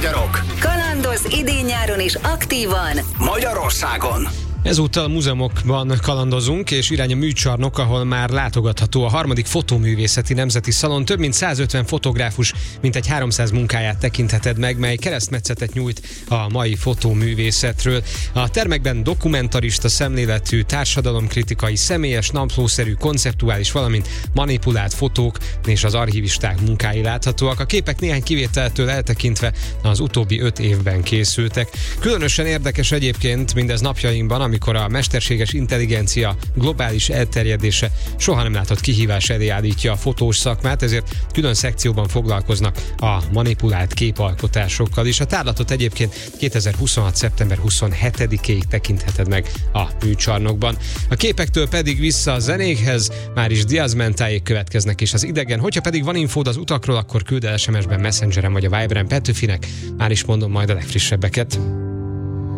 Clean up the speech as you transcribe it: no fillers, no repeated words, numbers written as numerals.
magyarok. Kalandoz idén-nyáron is aktívan Magyarországon. Ezúttal múzeumokban kalandozunk, és irány a műcsarnok, ahol már látogatható a 3. Fotóművészeti Nemzeti Szalon. Több mint 150 fotográfus, mintegy 300 munkáját tekintheted meg, mely keresztmetszetet nyújt a mai fotóművészetről. A termekben dokumentarista szemléletű, társadalomkritikai, személyes, naplószerű, konceptuális, valamint manipulált fotók és az archivisták munkái láthatóak. A képek néhány kivételtől eltekintve az utóbbi 5 évben készültek. Különösen érdekes egyébként mindez napjainkban, amikor a mesterséges intelligencia globális elterjedése soha nem látott kihívás elé állítja a fotós szakmát, ezért külön szekcióban foglalkoznak a manipulált képalkotásokkal is. A tárlatot egyébként 2026. szeptember 27-ig tekintheted meg a műcsarnokban. A képektől pedig vissza a zenékhez, már is Diaz Mentáék következnek, és az idegen. Hogyha pedig van infód az utakról, akkor küld el SMS-ben, Messengeren vagy a Viberen Petőfinek. Már is mondom majd a legfrissebbeket.